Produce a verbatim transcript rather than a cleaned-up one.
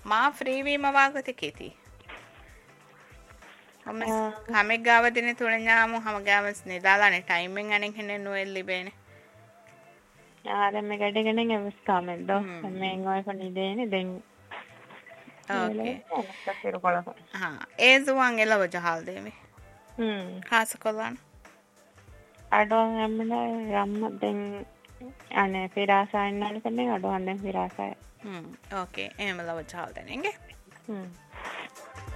මා ෆ්‍රී වීම වාගත කීති हम हमें गाव दिन थोड़े ञामु हम गावस ने दाला ने टाइमिंग अने खने नो एल्ली बेने ආර මේ ගැඩ ගෙනෙන් එවස් කාමෙන් දෝ මේ ngoy කොනි දෙනේ දෙන් ओके हां ए जुवांग එලව ජහල් දෙමි හ්ම් ખાસ කොලන් අඩෝ හැමන යම්ම දෙන් අනේ පිරාසයන් නල් කන්නේ අඩෝ හන්දෙන් පිරාසය හ්ම් ඕකේ එහෙම ලව ජහල් දෙනෙන්ගේ හ්ම්